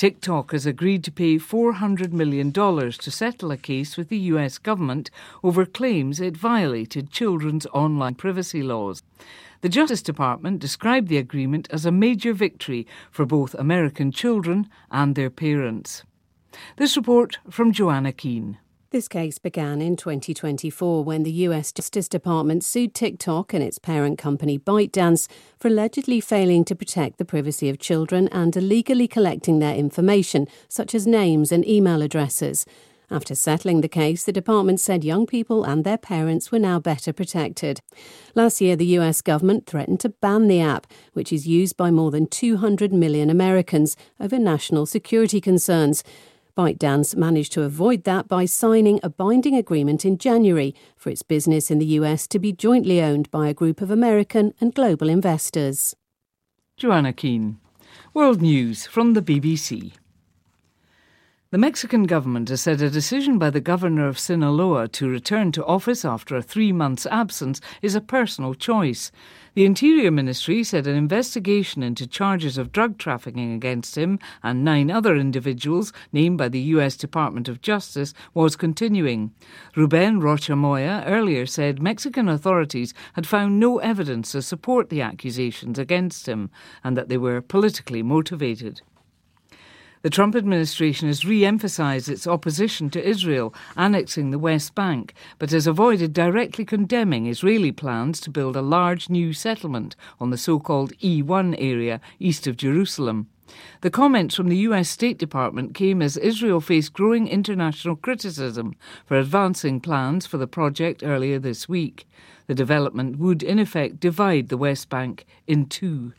TikTok has agreed to pay $400 million to settle a case with the US government over claims it violated children's online privacy laws. The Justice Department described the agreement as a major victory for both American children and their parents. This report from Joanna Keane. This case began in 2024 when the US Justice Department sued TikTok and its parent company ByteDance for allegedly failing to protect the privacy of children and illegally collecting their information, such as names and email addresses. After settling the case, the department said young people and their parents were now better protected. Last year, the US government threatened to ban the app, which is used by more than 200 million Americans, over national security concerns. ByteDance managed to avoid that by signing a binding agreement in January for its business in the US to be jointly owned by a group of American and global investors. Joanna Keane. World News from the BBC. The Mexican government has said a decision by the governor of Sinaloa to return to office after a 3-month absence is a personal choice. The Interior Ministry said an investigation into charges of drug trafficking against him and 9 other individuals named by the US Department of Justice was continuing. Ruben Rocha Moya earlier said Mexican authorities had found no evidence to support the accusations against him and that they were politically motivated. The Trump administration has re-emphasised its opposition to Israel annexing the West Bank, but has avoided directly condemning Israeli plans to build a large new settlement on the so-called E1 area east of Jerusalem. The comments from the US State Department came as Israel faced growing international criticism for advancing plans for the project earlier this week. The development would, in effect, divide the West Bank in two.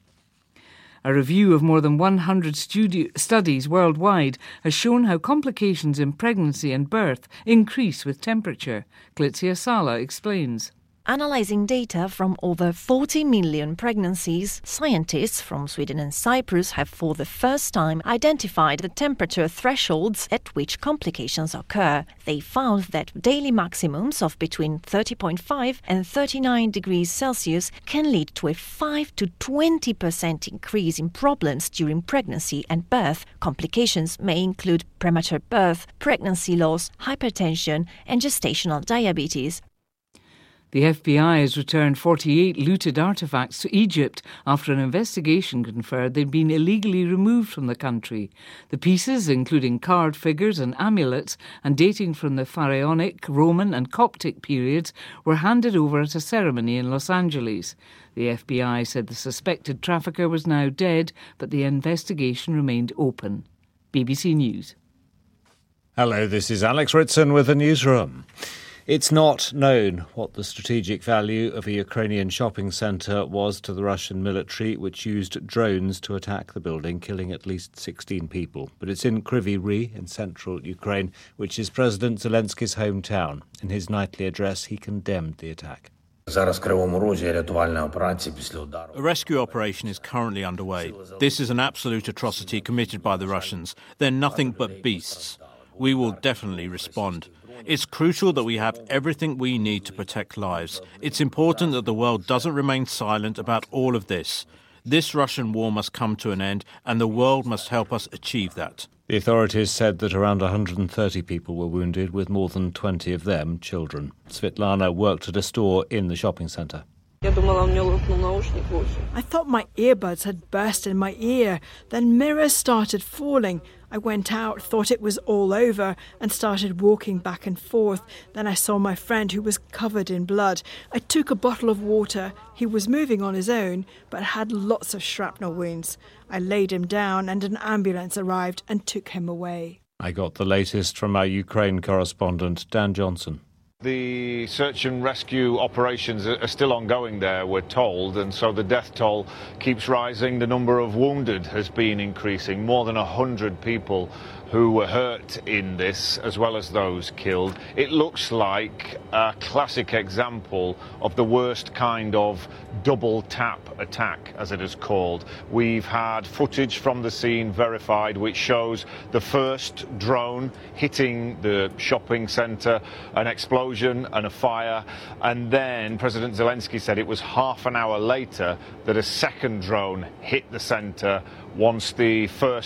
A review of more than 100 studies worldwide has shown how complications in pregnancy and birth increase with temperature. Glizia Sala explains. Analysing data from over 40 million pregnancies, scientists from Sweden and Cyprus have for the first time identified the temperature thresholds at which complications occur. They found that daily maximums of between 30.5 and 39 degrees Celsius can lead to a 5 to 20% increase in problems during pregnancy and birth. Complications may include premature birth, pregnancy loss, hypertension, and gestational diabetes. The FBI has returned 48 looted artefacts to Egypt after an investigation confirmed they'd been illegally removed from the country. The pieces, including carved figures and amulets, and dating from the Pharaonic, Roman and Coptic periods, were handed over at a ceremony in Los Angeles. The FBI said the suspected trafficker was now dead, but the investigation remained open. BBC News. Hello, this is Alex Ritson with the newsroom. It's not known what the strategic value of a Ukrainian shopping centre was to the Russian military, which used drones to attack the building, killing at least 16 people. But it's in Kryvyi Rih in central Ukraine, which is President Zelensky's hometown. In his nightly address, he condemned the attack. A rescue operation is currently underway. This is an absolute atrocity committed by the Russians. They're nothing but beasts. We will definitely respond. It's crucial that we have everything we need to protect lives. It's important that the world doesn't remain silent about all of this. This Russian war must come to an end, and the world must help us achieve that. The authorities said that around 130 people were wounded, with more than 20 of them children. Svetlana worked at a store in the shopping centre. I thought my earbuds had burst in my ear. Then mirrors started falling. I went out, thought it was all over, and started walking back and forth. Then I saw my friend who was covered in blood. I took a bottle of water. He was moving on his own, but had lots of shrapnel wounds. I laid him down and an ambulance arrived and took him away. I got the latest from our Ukraine correspondent, Dan Johnson. The search and rescue operations are still ongoing there, we're told, and so the death toll keeps rising. The number of wounded has been increasing. More than 100 people who were hurt in this, as well as those killed. It looks like a classic example of the worst kind of double tap attack, as it is called. We've had footage from the scene verified which shows the first drone hitting the shopping centre, an explosion and a fire, and then President Zelensky said it was half an hour later that a second drone hit the centre once the first